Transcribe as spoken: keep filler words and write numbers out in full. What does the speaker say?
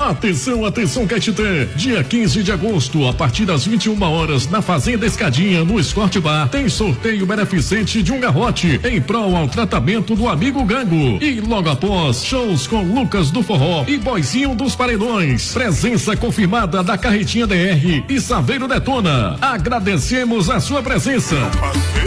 Atenção, atenção, Caetité. Dia quinze de agosto, a partir das vinte e uma horas, na Fazenda Escadinha, no Escort Bar, tem sorteio beneficente de um garrote em prol ao tratamento do amigo Gango. E logo após, shows com Lucas do Forró e Boizinho dos Paredões. Presença confirmada da Carretinha D R e Saveiro Detona. Agradecemos a sua presença.